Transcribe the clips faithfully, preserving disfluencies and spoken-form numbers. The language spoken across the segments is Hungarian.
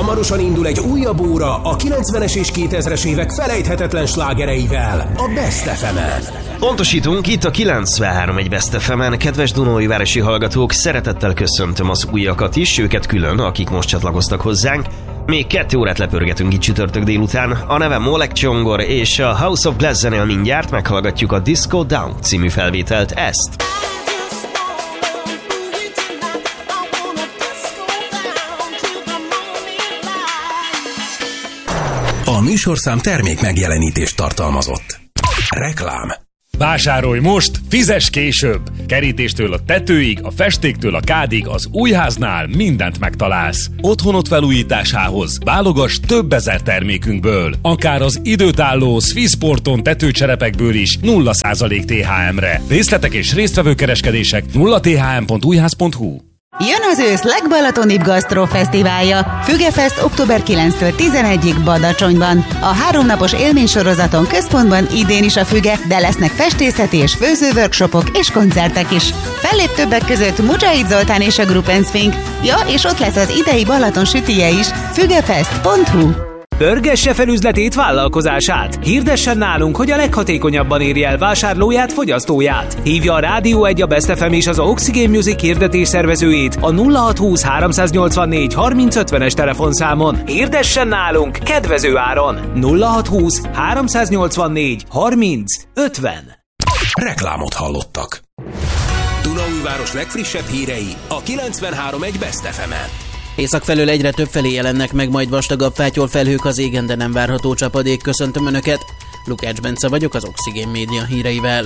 Hamarosan indul egy újabb óra a kilencvenes és kétezres évek felejthetetlen slágereivel, a Best ef emen. Pontosítunk, itt a kilencvenhárom egy Best ef emen. Kedves Dunaújvárosi hallgatók, szeretettel köszöntöm az újakat is, őket külön, akik most csatlakoztak hozzánk. Még kettő órát lepörgetünk itt csütörtök délután. A neve Molek Csongor, és a House of Glass zenél mindjárt meghallgatjuk a Disco Down című felvételt, ezt. A műsorszám termék megjelenítést tartalmazott. Reklám. Vásárolj most, fizess később! Kerítéstől a tetőig, a festéktől a kádig, az új háznál mindent megtalálsz. Otthonod felújításához válogass több ezer termékünkből. Akár az időtálló Swissporton tetőcserepekből is nulla százalék té há emre. Részletek és résztvevő kereskedések nulla t h m pont újház pont h u. Jön az ősz legbalatonibb gasztrofesztiválja. Fügefest október kilencedikétől tizenegyedikéig Badacsonyban. A háromnapos élménysorozaton központban idén is a Füge, de lesznek festészeti és főzőworkshopok és koncertek is. Fellép többek között Mujahid Zoltán és a Gruppensphinx. Ja, és ott lesz az idei Balaton sütije is. fügefest pont h u. Pörgesse fel üzletét, vállalkozását! Hirdessen nálunk, hogy a leghatékonyabban érje el vásárlóját, fogyasztóját! Hívja a Rádió egy, a Best ef em és az Oxygen Music hirdetés szervezőjét a nulla hat húsz háromszáznyolcvannégy harminc ötvenes telefonszámon. Hirdessen nálunk kedvező áron! nulla hat húsz háromszáznyolcvannégy harminc ötven. Reklámot hallottak. Dunaújváros legfrissebb hírei a kilencvenhárom egy Best ef emen. Észak felől egyre több felé jelennek meg majd vastagabb fátyol felhők az égen, de nem várható csapadék. Köszöntöm Önöket! Lukács Bence vagyok az Oxygen Média híreivel.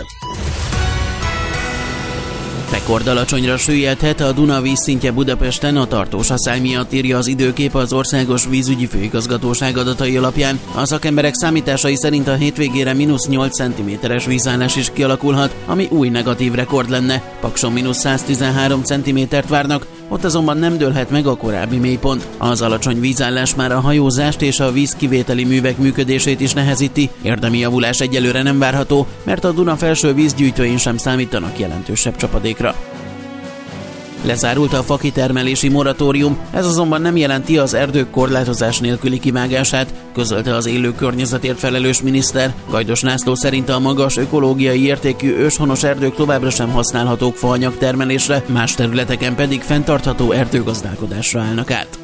Rekordalacsonyra süllyedhet a Duna vízszintje Budapesten a tartós asszály miatt, írja az Időkép az Országos Vízügyi Főigazgatóság adatai alapján. A szakemberek számításai szerint a hétvégére mínusz nyolc centiméteres vízállás is kialakulhat, ami új negatív rekord lenne. Pakson mínusz száztizenhárom centimétert várnak, ott azonban nem dőlhet meg a korábbi mélypont. Az alacsony vízállás már a hajózást és a vízkivételi művek működését is nehezíti. Érdemi javulás egyelőre nem várható, mert a Duna felső vízgyűjtőin sem számítanak jelentősebb csapadékra. Lezárult a fakitermelési moratórium, ez azonban nem jelenti az erdők korlátozás nélküli kivágását, közölte az élő környezetért felelős miniszter. Gajdos László szerint a magas ökológiai értékű őshonos erdők továbbra sem használhatók faanyag termelésre, más területeken pedig fenntartható erdőgazdálkodásra állnak át.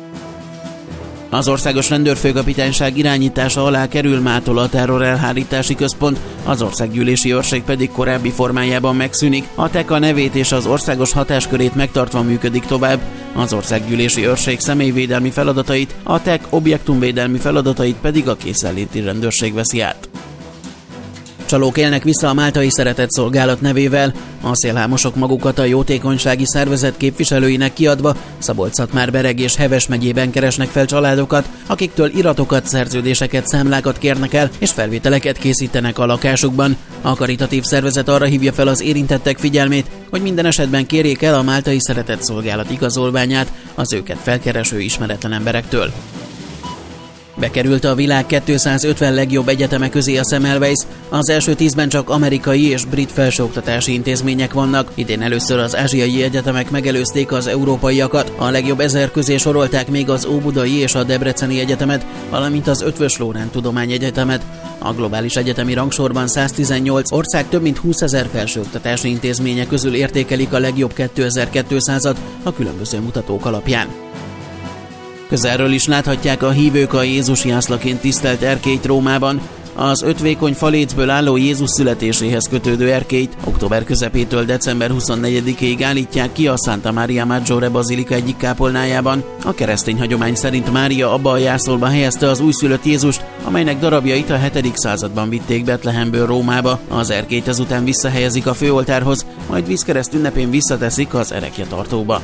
Az Országos Rendőrfőkapitányság irányítása alá kerül mától a terrorelhárítási központ, az Országgyűlési Őrség pedig korábbi formájában megszűnik, a té e ká a nevét és az országos hatáskörét megtartva működik tovább, az Országgyűlési Őrség személyvédelmi feladatait, a té e ká objektumvédelmi feladatait pedig a készenléti rendőrség veszi át. Csalók élnek vissza a Máltai Szeretetszolgálat nevével. A szélhámosok magukat a jótékonysági szervezet képviselőinek kiadva Szabolcs-Szatmár-Bereg és Heves megyében keresnek fel családokat, akiktől iratokat, szerződéseket, számlákat kérnek el és felvételeket készítenek a lakásukban. A karitatív szervezet arra hívja fel az érintettek figyelmét, hogy minden esetben kérjék el a Máltai Szeretetszolgálat igazolványát az őket felkereső ismeretlen emberektől. Bekerült a világ kétszázötven legjobb egyeteme közé a Semmelweis. Az első tízben csak amerikai és brit felsőoktatási intézmények vannak. Idén először az ázsiai egyetemek megelőzték az európaiakat. A legjobb ezer közé sorolták még az Óbudai és a Debreceni Egyetemet, valamint az Eötvös Loránd Tudományegyetemet. A globális egyetemi rangsorban száztizennyolc ország több mint húszezer felsőoktatási intézménye közül értékelik a legjobb kétezer-kétszázat a különböző mutatók alapján. Közelről is láthatják a hívők a Jézus jászlaként tisztelt erkélyt Rómában. Az öt vékony falécből álló Jézus születéséhez kötődő erkélyt október közepétől december huszonnegyedikéig állítják ki a Santa Maria Maggiore bazilika egyik kápolnájában. A keresztény hagyomány szerint Mária abba a jászolba helyezte az újszülött Jézust, amelynek darabjait a hetedik században vitték Betlehemből Rómába. Az erkélyt ezután visszahelyezik a főoltárhoz, majd vízkereszt ünnepén visszateszik az erekjetartóba.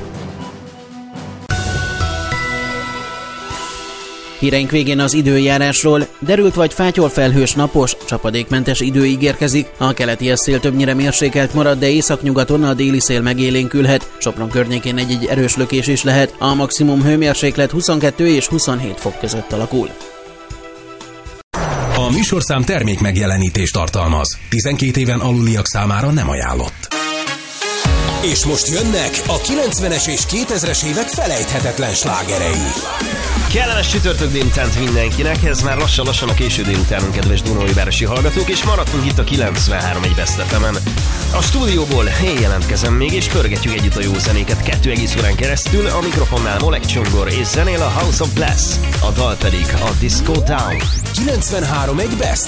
Híreink végén az időjárásról. Derült vagy fátyolfelhős, napos, csapadékmentes idő ígérkezik. A keleti szél többnyire mérsékelt marad, de északnyugaton a déli szél megélénkülhet. Sopron környékén egy-egy erős lökés is lehet. A maximum hőmérséklet huszonkettő és huszonhét fok között alakul. A műsorszám termék megjelenítést tartalmaz. tizenkét éven aluliak számára nem ajánlott. És most jönnek a kilencvenes és kétezres évek felejthetetlen slágerei. Kellemes csütörtök délutánt mindenkinek, ez már lassan-lassan a késő délutánunk, kedves Dunaújvárosi hallgatók, és maradtunk itt a kilencvenhárom egy Best ef emen. A stúdióból én jelentkezem még, és pörgetjük együtt a jó zenéket kettő egész órán keresztül, a mikrofonnál Molek Csongor, és zenél a House of Bless, a dal pedig a Disco Down. kilencvenhárom egy Best